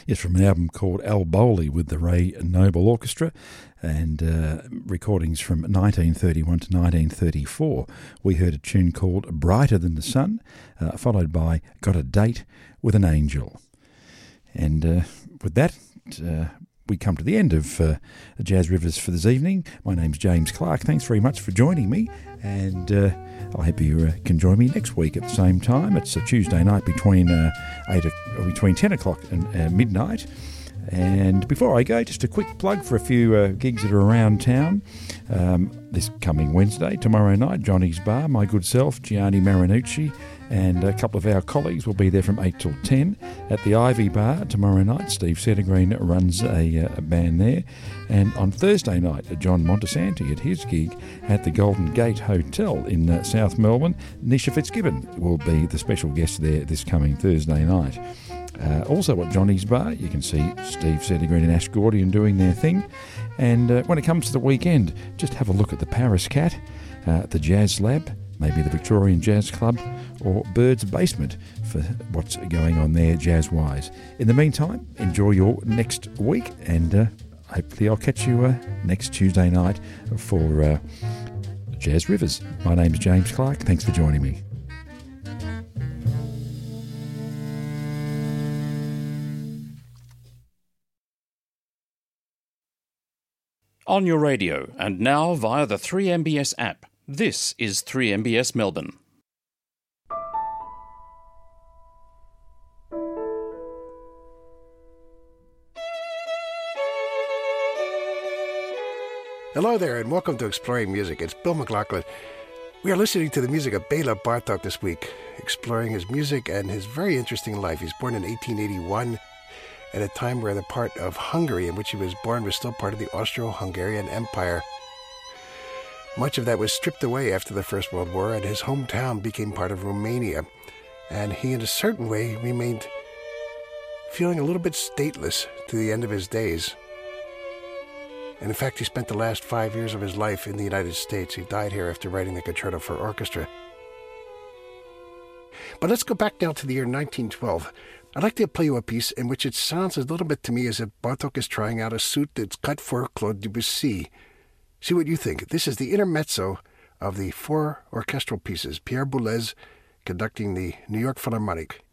It's from an album called Al Bowley with the Ray Noble Orchestra, and recordings from 1931 to 1934. We heard a tune called Brighter Than the Sun, followed by Got a Date with an Angel. And with that, we come to the end of Jazz Rivers for this evening. My name's James Clark. Thanks very much for joining me, and I hope you can join me next week at the same time. It's a Tuesday night between 10 o'clock and midnight. And before I go, just a quick plug for a few gigs that are around town. This coming Wednesday, tomorrow night, Johnny's Bar, my good self, Gianni Marinucci, and a couple of our colleagues will be there from 8 till 10. At the Ivy Bar tomorrow night, Steve Settergreen runs a band there. And on Thursday night, John Montesanti at his gig at the Golden Gate Hotel in South Melbourne, Nisha Fitzgibbon will be the special guest there this coming Thursday night. Also at Johnny's Bar, you can see Steve Settergreen and Ash Gordian doing their thing. And when it comes to the weekend, just have a look at the Paris Cat, the Jazz Lab, maybe the Victorian Jazz Club, or Bird's Basement for what's going on there jazz-wise. In the meantime, enjoy your next week, and hopefully I'll catch you next Tuesday night for Jazz Rivers. My name's James Clark. Thanks for joining me. On your radio and now via the 3MBS app. This is 3MBS Melbourne. Hello there and welcome to Exploring Music. It's Bill McLaughlin. We are listening to the music of Bela Bartok this week, exploring his music and his very interesting life. He's born in 1881 at a time where the part of Hungary in which he was born was still part of the Austro-Hungarian Empire. Much of that was stripped away after the First World War, and his hometown became part of Romania. And he, in a certain way, remained feeling a little bit stateless to the end of his days. And in fact, he spent the last 5 years of his life in the United States. He died here after writing the Concerto for Orchestra. But let's go back now to the year 1912. I'd like to play you a piece in which it sounds a little bit to me as if Bartok is trying out a suit that's cut for Claude Debussy. See what you think. This is the intermezzo of the 4 orchestral pieces, Pierre Boulez conducting the New York Philharmonic.